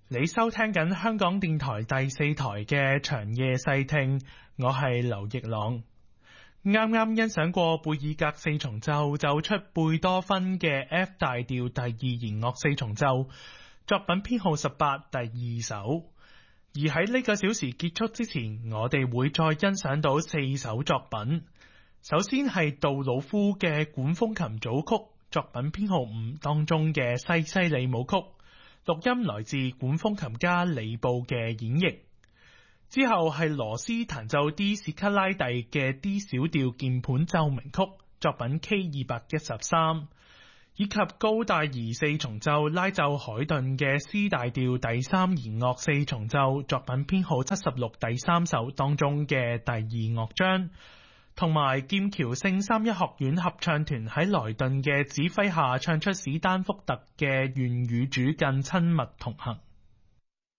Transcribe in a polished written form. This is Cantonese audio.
你收聽緊香港電台第四台嘅長夜細聽，我係劉奕朗。啱啱欣賞過貝爾格四重奏奏出貝多芬嘅 F 大調第二弦樂四重奏，作品編號18第2首。而喺呢個小時結束之前，我哋會再欣賞到4首作品。首先係杜魯夫嘅管風琴組曲，作品編號5當中嘅西西里舞曲，錄音來自管風琴家李布嘅演繹。之後係羅斯彈奏 D 史卡拉蒂嘅 D 小調鍵盤奏鳴曲，作品 K213， 以及高大兒四重奏拉奏海頓嘅 C 大調第3弦樂四重奏，作品編號76第3首當中嘅第2樂章，同埋劍橋聖三一學院合唱團喺萊頓嘅指揮下唱出史丹福特嘅願與主更親密同行。